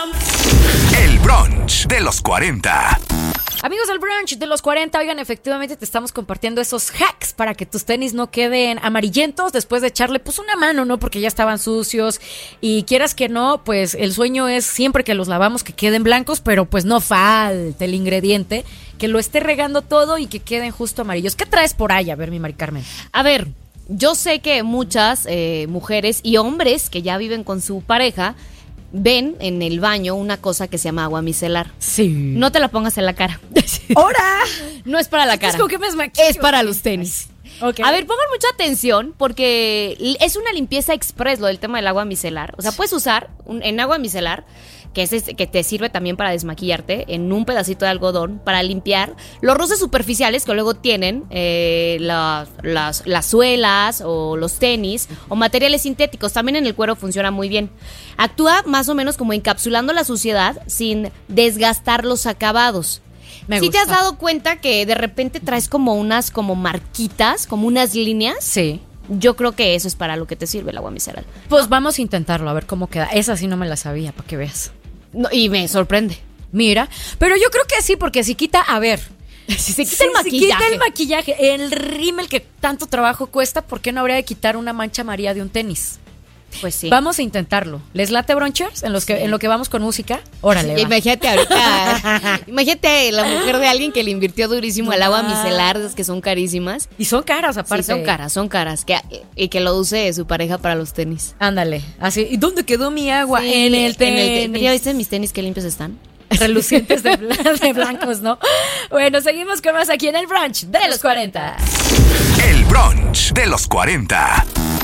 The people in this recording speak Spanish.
El brunch de los 40. Amigos del brunch de los 40, oigan, efectivamente te estamos compartiendo esos hacks para que tus tenis no queden amarillentos después de echarle pues una mano, ¿no? Porque ya estaban sucios y quieras que no, pues el sueño es siempre que los lavamos que queden blancos, pero pues no falta el ingrediente que lo esté regando todo y que queden justo amarillos. ¿Qué traes por ahí? A ver, mi Mari Carmen. A ver, yo sé que muchas mujeres y hombres que ya viven con su pareja ven en el baño una cosa que se llama agua micelar. Sí. No te la pongas en la cara. ¡Hora! No es para la cara. ¿Con qué me desmaquillo? Es para los tenis. Okay. A ver, pongan mucha atención porque es una limpieza express lo del tema del agua micelar. O sea, puedes usar en agua micelar, que te sirve también para desmaquillarte, en un pedacito de algodón para limpiar los roces superficiales que luego tienen las suelas o los tenis o materiales sintéticos. También en el cuero funciona muy bien. Actúa más o menos como encapsulando la suciedad sin desgastar los acabados. ¿Sí te has dado cuenta que de repente traes como unas como marquitas, como unas líneas? Sí. Yo creo que eso es para lo que te sirve el agua micelar. Pues vamos a intentarlo, a ver cómo queda. Esa sí no me la sabía, para que veas. No, y me sorprende. Mira, pero yo creo que sí, porque si quita, a ver, si se quita el maquillaje. Si quita el maquillaje, el rímel que tanto trabajo cuesta, ¿por qué no habría de quitar una mancha amarilla de un tenis? Pues sí. Vamos a intentarlo. ¿Les late, brunchers? En lo que vamos con música. Órale. Sí, imagínate ahorita. Imagínate la mujer de alguien que le invirtió durísimo al agua micelar, que son carísimas. Y son caras, aparte. Sí, son caras. Y que lo use su pareja para los tenis. Ándale. Así. ¿Y dónde quedó mi agua? Sí, en el tenis. ¿Ya viste mis tenis qué limpios están? Relucientes de blancos, ¿no? Bueno, seguimos con más aquí en el brunch de los 40. El brunch de los 40.